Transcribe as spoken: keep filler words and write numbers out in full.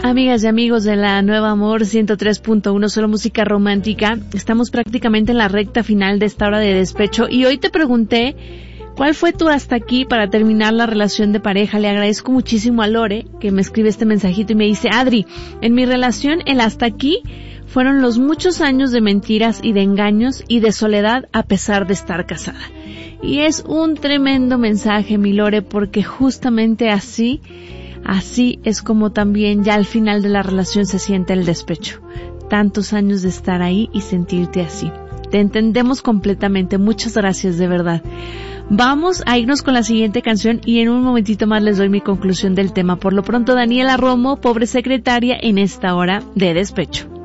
Amigas y amigos de la Nueva Amor ciento tres punto uno, solo música romántica, estamos prácticamente en la recta final de esta hora de despecho y hoy te pregunté ¿cuál fue tu hasta aquí para terminar la relación de pareja? Le agradezco muchísimo a Lore que me escribe este mensajito y me dice, Adri, en mi relación el hasta aquí fueron los muchos años de mentiras y de engaños y de soledad a pesar de estar casada. Y es un tremendo mensaje, mi Lore, porque justamente así, así es como también ya al final de la relación se siente el despecho. Tantos años de estar ahí y sentirte así. Te entendemos completamente. Muchas gracias, de verdad. Vamos a irnos con la siguiente canción y en un momentito más les doy mi conclusión del tema. Por lo pronto, Daniela Romo, Pobre Secretaria, en esta hora de despecho.